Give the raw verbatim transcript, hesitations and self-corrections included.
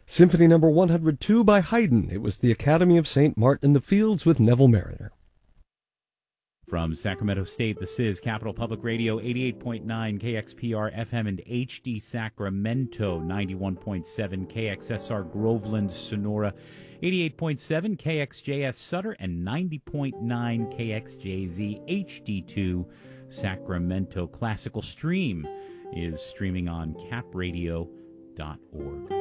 Symphony number one hundred two by Haydn. It was the Academy of Saint Martin in the Fields with Neville Mariner. From Sacramento State, this is Capital Public Radio, eighty-eight point nine K X P R F M and H D Sacramento, ninety-one point seven K X S R Groveland, Sonora, eighty-eight point seven K X J S Sutter, and ninety point nine K X J Z H D two Sacramento. Classical Stream is streaming on cap radio dot org.